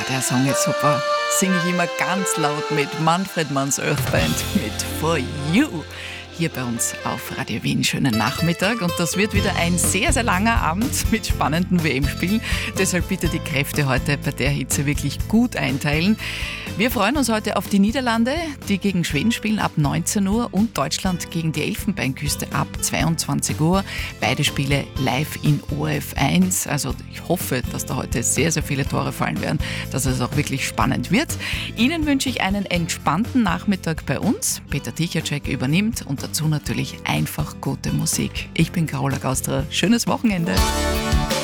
der Song ist super. Singe ich immer ganz laut mit Manfred Manns Earth Band mit For You. Hier bei uns auf Radio Wien. Schönen Nachmittag und das wird wieder ein sehr, sehr langer Abend mit spannenden WM-Spielen. Deshalb bitte die Kräfte heute bei der Hitze wirklich gut einteilen. Wir freuen uns heute auf die Niederlande, die gegen Schweden spielen ab 19 Uhr und Deutschland gegen die Elfenbeinküste ab 22 Uhr. Beide Spiele live in ORF 1. Also ich hoffe, dass da heute sehr, sehr viele Tore fallen werden, dass es auch wirklich spannend wird. Ihnen wünsche ich einen entspannten Nachmittag bei uns. Peter Tichacek übernimmt und dazu natürlich einfach gute Musik. Ich bin Carola Gaustra. Schönes Wochenende.